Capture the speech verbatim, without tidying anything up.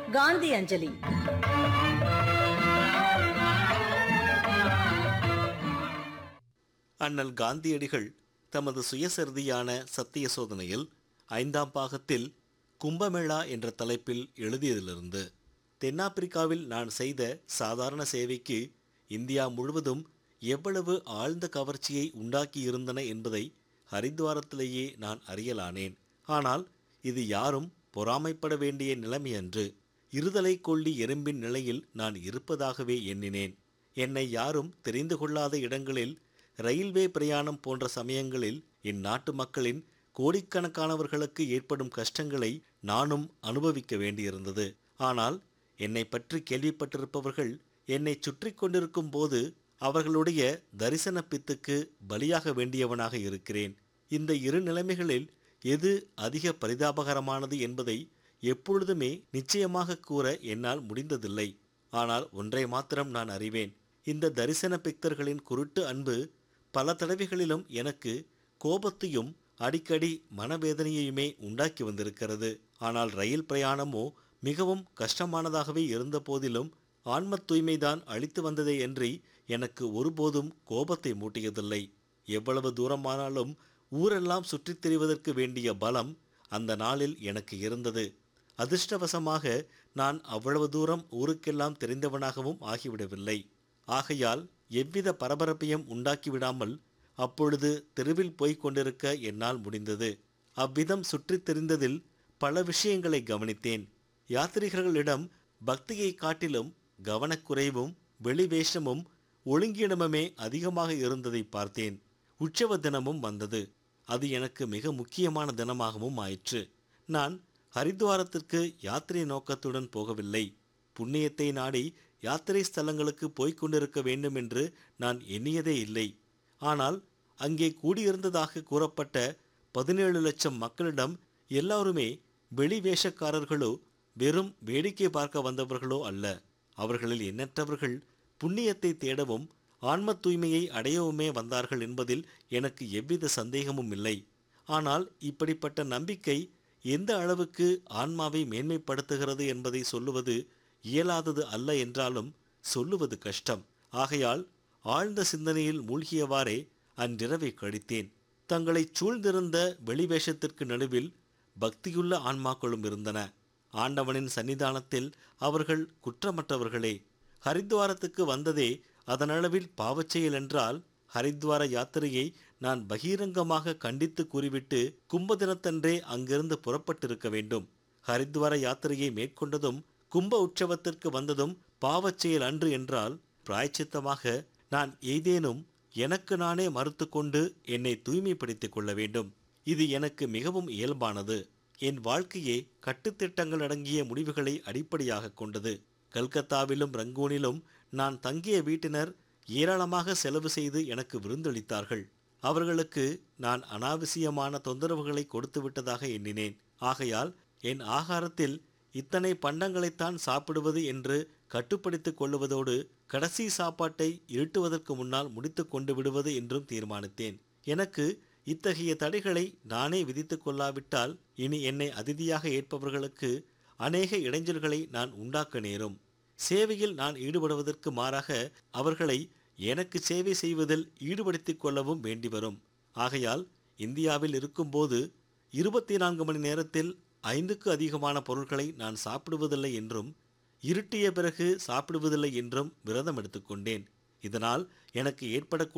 காந்தி அஞ்சலி. அண்ணல் காந்தியடிகள் தமது சுயசரிதியான சத்திய சோதனையில் ஐந்தாம் பாகத்தில் கும்பமேளா என்ற தலைப்பில் எழுதியதிலிருந்து, தென்னாப்பிரிக்காவில் நான் செய்த சாதாரண சேவைக்கு இந்தியா முழுவதும் எவ்வளவு ஆழ்ந்த கவர்ச்சியை உண்டாக்கியிருந்தன என்பதை ஹரித்வாரத்திலேயே நான் அறியலானேன். ஆனால் இது யாரும் பொறாமைப்பட வேண்டிய நிலைமையன்று. இருதலை கொள்ளி எறும்பின் நிலையில் நான் இருப்பதாகவே எண்ணினேன். என்னை யாரும் தெரிந்து கொள்ளாத இடங்களில் ரயில்வே பிரயாணம் போன்ற சமயங்களில் இந்நாட்டு மக்களின் கோடிக்கணக்கானவர்களுக்கு ஏற்படும் கஷ்டங்களை நானும் அனுபவிக்க வேண்டியிருந்தது. ஆனால் என்னை பற்றி கேள்விப்பட்டிருப்பவர்கள் என்னை சுற்றி கொண்டிருக்கும் போது அவர்களுடைய தரிசன பித்துக்கு பலியாக வேண்டியவனாக இருக்கிறேன். இந்த இரு நிலைமைகளில் எது அதிக பரிதாபகரமானது என்பதை எப்பொழுதுமே நிச்சயமாக கூற என்னால் முடிந்ததில்லை. ஆனால் ஒன்றை மாத்திரம் நான் அறிவேன். இந்த தரிசன பிக்தர்களின் குருட்டு அன்பு பல தடவைகளிலும் எனக்கு கோபத்தையும் அடிக்கடி மனவேதனையுமே உண்டாக்கி வந்திருக்கிறது. ஆனால் ரயில் பிரயாணமோ மிகவும் கஷ்டமானதாகவே இருந்த போதிலும் ஆன்ம தூய்மைதான் அளித்து வந்ததே அன்றி எனக்கு ஒருபோதும் கோபத்தை மூட்டியதில்லை. எவ்வளவு தூரமானாலும் ஊரெல்லாம் சுற்றித் திரிவதற்கு வேண்டிய பலம் அந்த நாளில் எனக்கு இருந்தது. அதிர்ஷ்டவசமாக நான் அவ்வளவு தூரம் ஊருக்கெல்லாம் தெரிந்தவனாகவும் ஆகிவிடவில்லை. ஆகையால் எவ்வித பரபரப்பையும் உண்டாக்கிவிடாமல் அப்பொழுது தெருவில் போய்க் கொண்டிருக்க என்னால் முடிந்தது. அவ்விதம் சுற்றித் தெரிந்ததில் பல விஷயங்களை கவனித்தேன். யாத்ரீகர்களிடம் பக்தியை காட்டிலும் கவனக்குறைவும் வெளிவேஷமும் ஒழுங்கீனமுமே அதிகமாக இருந்ததை பார்த்தேன். உற்சவ தினமும் வந்தது. அது எனக்கு மிக முக்கியமான தினமாகவும் ஆயிற்று. நான் ஹரித்வாரத்திற்கு யாத்திரை நோக்கத்துடன் போகவில்லை. புண்ணியத்தை நாடி யாத்திரை ஸ்தலங்களுக்கு போய்க் கொண்டிருக்க வேண்டும் என்று நான் எண்ணியதே இல்லை. ஆனால் அங்கே கூடியிருந்ததாக கூறப்பட்ட பதினேழு லட்சம் மக்களிடம் எல்லாருமே வெளிவேஷக்காரர்களோ வெறும் வேடிக்கை பார்க்க வந்தவர்களோ அல்ல. அவர்களில் எண்ணற்றவர்கள் புண்ணியத்தை தேடவும் ஆன்ம தூய்மையை அடையவுமே வந்தார்கள் என்பதில் எனக்கு எவ்வித சந்தேகமும் இல்லை. ஆனால் இப்படிப்பட்ட நம்பிக்கை எந்த அளவுக்கு ஆன்மாவை மேன்மைப்படுத்துகிறது என்பதை சொல்லுவது இயலாதது அல்ல என்றாலும் சொல்லுவது கஷ்டம். ஆகையால் ஆழ்ந்த சிந்தனையில் மூழ்கியவாறே அன்றிரவை கழித்தேன். தங்களை சூழ்ந்திருந்த வெளிவேஷத்திற்கு நடுவில் பக்தியுள்ள ஆன்மாக்களும் இருந்தன. ஆண்டவனின் சன்னிதானத்தில் அவர்கள் குற்றமற்றவர்களே. ஹரித்வாரத்துக்கு வந்ததே அதனளவில் பாவச்செயல் என்றால் ஹரித்வார யாத்திரையை நான் பகிரங்கமாக கண்டித்து கூறிவிட்டு கும்ப தினத்தன்றே அங்கிருந்து புறப்பட்டிருக்க வேண்டும். ஹரித்வார யாத்திரையை மேற்கொண்டதும் கும்ப உற்சவத்திற்கு வந்ததும் பாவச்செயல் அன்று என்றால் பிராயச்சித்தமாக நான் ஏதேனும் எனக்கு நானே மறுத்து கொண்டு என்னை தூய்மைப்படுத்திக் கொள்ள வேண்டும். இது எனக்கு மிகவும் இயல்பானது. என் வாழ்க்கையே கட்டுத்திட்டங்கள் அடங்கிய முடிவுகளை அடிப்படையாக கொண்டது. கல்கத்தாவிலும் ரங்கூனிலும் நான் தங்கிய வீட்டினர் ஏராளமாக செலவு செய்து எனக்கு விருந்தளித்தார்கள். அவர்களுக்கு நான் அனாவசியமான தொந்தரவுகளை கொடுத்து விட்டதாக எண்ணினேன். ஆகையால் என் ஆகாரத்தில் இத்தனை பண்டங்களைத்தான் சாப்பிடுவது என்று கட்டுப்படுத்திக் கொள்ளுவதோடு கடைசி சாப்பாட்டை இருட்டுவதற்கு முன்னால் முடித்து கொண்டு விடுவது என்றும் தீர்மானித்தேன். எனக்கு இத்தகைய தடைகளை நானே விதித்து கொள்ளாவிட்டால் இனி என்னை அதிதியாக ஏற்பவர்களுக்கு அநேக இடைஞ்சல்களை நான் உண்டாக்க நேரும். சேவையில் நான் ஈடுபடுவதற்கு மாறாக அவர்களை எனக்கு சேவை செய்வதில் ஈடுபடுத்திக் கொள்ளவும் வேண்டி வரும். ஆகையால் இந்தியாவில் இருக்கும்போது இருபத்தி நான்கு மணி நேரத்தில் ஐந்துக்கு அதிகமான பொருட்களை நான் சாப்பிடுவதில்லை என்றும் இருட்டிய பிறகு சாப்பிடுவதில்லை என்றும் விரதம் எடுத்துக்கொண்டேன். இதனால் எனக்கு ஏற்படக்கூடிய